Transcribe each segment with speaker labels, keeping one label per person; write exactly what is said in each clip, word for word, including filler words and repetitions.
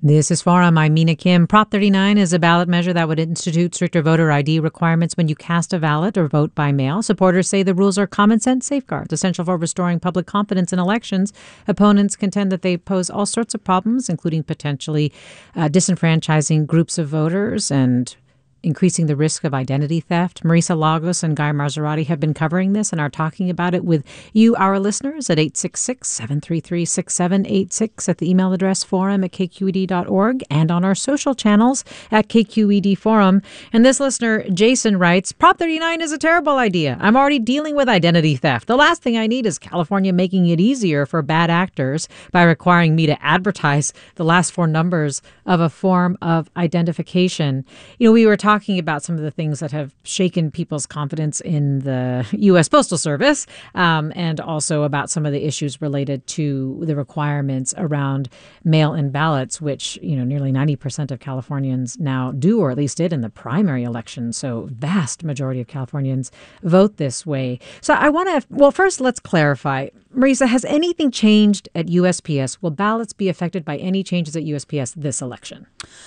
Speaker 1: This is Forum. I'm Mina Kim. Prop thirty-nine is a ballot measure that would institute stricter voter I D requirements when you cast a ballot or vote by mail. Supporters say the rules are common sense safeguards essential for restoring public confidence in elections. Opponents contend that they pose all sorts of problems, including potentially uh, disenfranchising groups of voters and increasing the risk of identity theft. Marisa Lagos and Guy Marzorati have been covering this and are talking about it with you, our listeners, at eight six six, seven three three, six seven eight six, at the email address forum at k q e d dot org, and on our social channels at K Q E D Forum. And this listener, Jason, writes, Prop thirty-nine is a terrible idea. I'm already dealing with identity theft. The last thing I need is California making it easier for bad actors by requiring me to advertise the last four numbers of a form of identification. You know, we were talking talking about some of the things that have shaken people's confidence in the U S Postal Service, um, and also about some of the issues related to the requirements around mail-in ballots, which, you know, nearly ninety percent of Californians now do, or at least did in the primary election. So vast majority of Californians vote this way. So I want to, well, first let's clarify. Marisa, has anything changed at U S P S? Will ballots be affected by any changes at U S P S this election?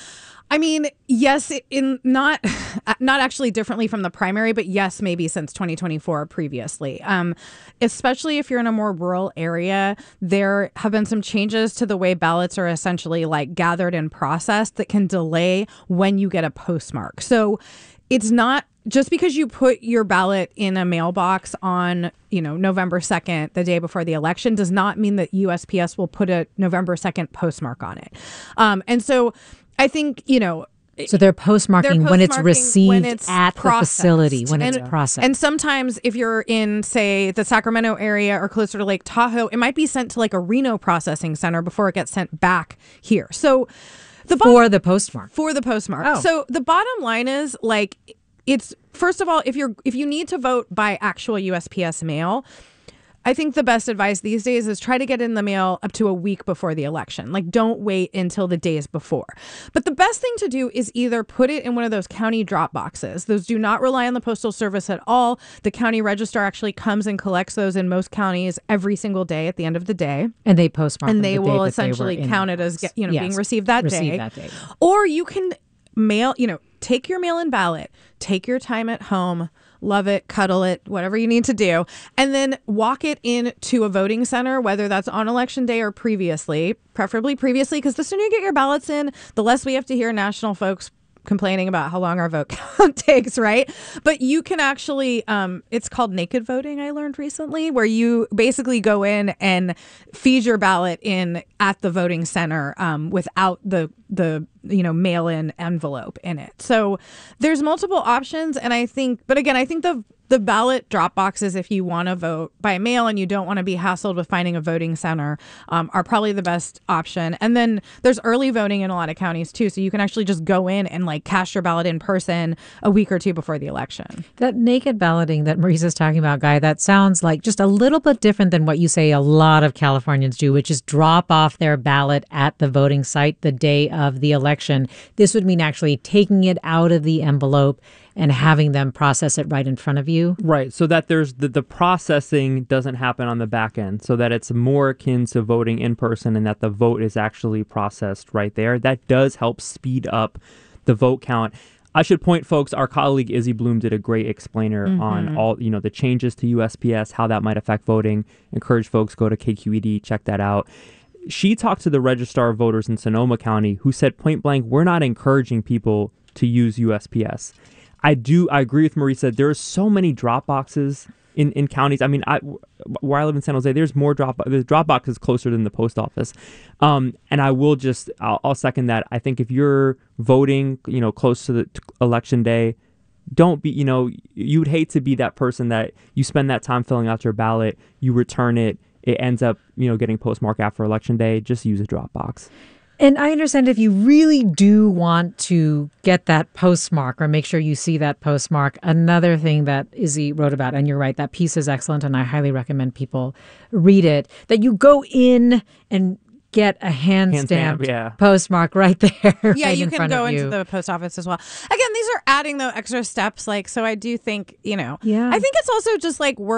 Speaker 2: I mean, yes, in not not actually differently from the primary, but yes, maybe since twenty twenty-four previously. Um, especially if you're in a more rural area, there have been some changes to the way ballots are essentially like gathered and processed that can delay when you get a postmark. So it's not just because you put your ballot in a mailbox on, you know, November second, the day before the election, does not mean that U S P S will put a November second postmark on it. Um, and so I think, you know,
Speaker 1: so they're postmarking, they're postmarking when it's received
Speaker 2: when it's
Speaker 1: at
Speaker 2: processed.
Speaker 1: the facility, when
Speaker 2: and,
Speaker 1: it's processed.
Speaker 2: And sometimes if you're in, say, the Sacramento area or closer to Lake Tahoe, it might be sent to like a Reno processing center before it gets sent back here. So the
Speaker 1: For bottom, the postmark.
Speaker 2: For the postmark.
Speaker 1: Oh.
Speaker 2: So the bottom line is, like, it's, first of all, if you're if you need to vote by actual U S P S mail, I think the best advice these days is try to get in the mail up to a week before the election. Like, don't wait until the days before. But the best thing to do is either put it in one of those county drop boxes. Those do not rely on the Postal Service at all. The county registrar actually comes and collects those in most counties every single day at the end of the day.
Speaker 1: And they postmark
Speaker 2: And
Speaker 1: them
Speaker 2: they
Speaker 1: the
Speaker 2: will
Speaker 1: day
Speaker 2: essentially
Speaker 1: they
Speaker 2: count it as, you know,
Speaker 1: yes,
Speaker 2: being received that
Speaker 1: received
Speaker 2: day.
Speaker 1: that day.
Speaker 2: Or you can mail, you know, take your mail-in ballot, take your time at home, love it, cuddle it, whatever you need to do, and then walk it into a voting center, whether that's on election day or previously, preferably previously, because the sooner you get your ballots in, the less we have to hear national folks complaining about how long our vote count takes, right? But you can actually, um, it's called naked voting, I learned recently, where you basically go in and feed your ballot in at the voting center um, without the the you know mail-in envelope in it. So there's multiple options, and I think, but again, I think the the ballot drop boxes, if you want to vote by mail and you don't want to be hassled with finding a voting center, um, are probably the best option. And then there's early voting in a lot of counties too, so you can actually just go in and like cast your ballot in person a week or two before the election.
Speaker 1: That naked balloting that Marisa's talking about, Guy, that sounds like just a little bit different than what you say a lot of Californians do, which is drop off their ballot at the voting site the day of the election. This would mean actually taking it out of the envelope and having them process it right in front of you.
Speaker 3: Right. So that there's the, the processing doesn't happen on the back end, so that it's more akin to voting in person and that the vote is actually processed right there. That does help speed up the vote count. I should point folks, our colleague Izzy Bloom did a great explainer mm-hmm. on all, you know, the changes to U S P S, how that might affect voting. Encourage folks, go to K Q E D, check that out. She talked to the registrar of voters in Sonoma County, who said point blank, we're not encouraging people to use U S P S. I do. I agree with Marisa. There are so many drop boxes in, in counties. I mean, I, where I live in San Jose, there's more drop. There's drop boxes closer than the post office. Um, and I will just, I'll, I'll second that. I think if you're voting, you know, close to the to election day, don't be, you know, you would hate to be that person that you spend that time filling out your ballot, you return it, it ends up, you know, getting postmarked after election day. Just use a drop box.
Speaker 1: And I understand if you really do want to get that postmark or make sure you see that postmark, another thing that Izzy wrote about, and you're right, that piece is excellent, and I highly recommend people read it, that you go in and get a hand-stamped hand stamp, yeah. postmark right there.
Speaker 2: Yeah,
Speaker 1: right
Speaker 2: you
Speaker 1: in
Speaker 2: can
Speaker 1: front
Speaker 2: go
Speaker 1: of
Speaker 2: into
Speaker 1: you.
Speaker 2: the post office as well. Again, these are adding the extra steps, like, so I do think, you know,
Speaker 1: yeah.
Speaker 2: I think it's also just like work